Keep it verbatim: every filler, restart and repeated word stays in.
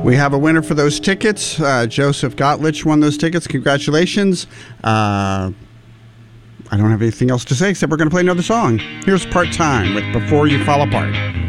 We have a winner for those tickets. Uh, Joseph Gottlich won those tickets. Congratulations. Uh, I don't have anything else to say except we're going to play another song. Here's Part Time with Before You Fall Apart.